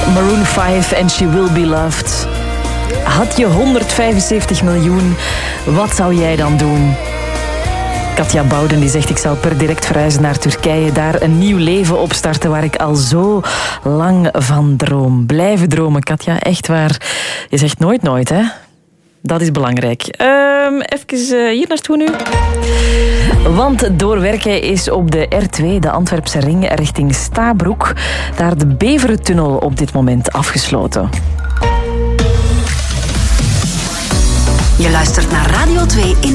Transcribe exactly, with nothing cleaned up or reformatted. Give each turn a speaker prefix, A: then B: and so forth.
A: Maroon vijf en She Will Be Loved. Had je honderdvijfenzeventig miljoen, wat zou jij dan doen? Katja Bouden die zegt, ik zal per direct verhuizen naar Turkije, daar een nieuw leven opstarten waar ik al zo lang van droom. Blijven dromen, Katja, echt waar. Je zegt nooit nooit, hè? Dat is belangrijk. Um, even uh, hier naartoe nu. Want doorwerken is op de R twee, de Antwerpse ring, richting Stabroek. Daar de Beverentunnel op dit moment afgesloten.
B: Je luistert naar Radio twee in